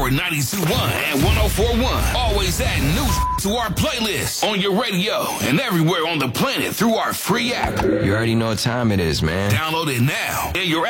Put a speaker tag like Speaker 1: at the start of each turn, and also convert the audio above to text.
Speaker 1: Power 92.1 and 104.1. Always add new to our playlist on your radio and everywhere on the planet through our free app.
Speaker 2: You already know what time it is, man.
Speaker 1: Download it now in your